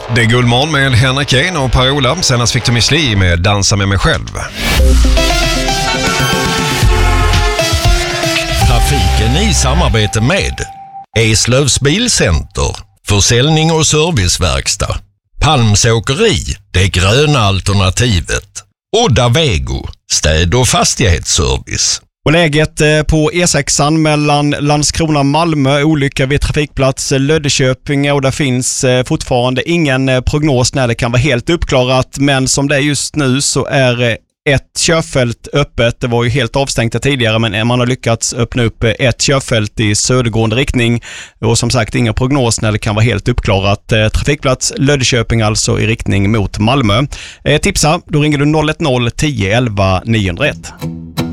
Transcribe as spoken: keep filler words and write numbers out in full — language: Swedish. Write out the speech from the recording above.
Det är Guldmorgon med Henrik Ehn och Per-Ola. Senast fick du Miss Li med Dansa med mig själv. Trafiken i samarbete med Eslövs Bilcenter, försäljning och serviceverkstad, Palms Åkeri, det gröna alternativet, Odda Vego, städ- och fastighetsservice. Och läget på E sexan mellan Landskrona och Malmö, olycka vid trafikplats Löddeköping, och där finns fortfarande ingen prognos när det kan vara helt uppklarat, men som det är just nu så är ett körfält öppet. Det var ju helt avstängt tidigare, men man har lyckats öppna upp ett körfält i södergående riktning, och som sagt ingen prognos när det kan vara helt uppklarat. Trafikplats Löddeköping alltså i riktning mot Malmö. Tipsa, då ringer du noll ett noll tio elva nio noll ett.